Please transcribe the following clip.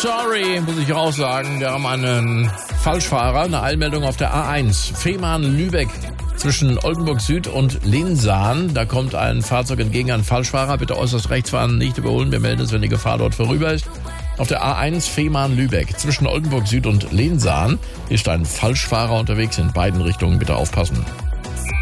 sorry, muss ich auch sagen. Wir haben einen Falschfahrer, eine Eilmeldung auf der A1. Fehmarn-Lübeck zwischen Oldenburg Süd und Linsahn. Da kommt ein Fahrzeug entgegen, ein Falschfahrer. Bitte äußerst rechts fahren, nicht überholen. Wir melden uns, wenn die Gefahr dort vorüber ist. Auf der A1 Fehmarn-Lübeck zwischen Oldenburg Süd und Linsahn ist ein Falschfahrer unterwegs. In beiden Richtungen bitte aufpassen.